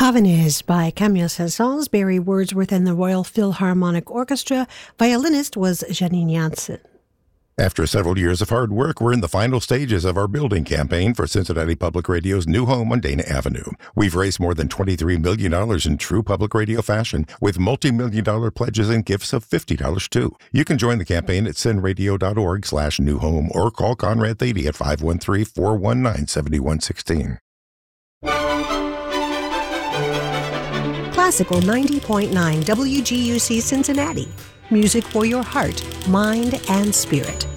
Avenir by Camille Saint-Saëns, Barry Wordsworth and the Royal Philharmonic Orchestra. Violinist was Janine Janssen. After several years of hard work, we're in the final stages of our building campaign for Cincinnati Public Radio's new home on Dana Avenue. We've raised more than $23 million in true public radio fashion, with multi-million-dollar pledges and gifts of $50 too. You can join the campaign at cinradio.org/new home or call Conrad Thady at 513-419-7116. Classical 90.9 WGUC Cincinnati. Music for your heart, mind, and spirit.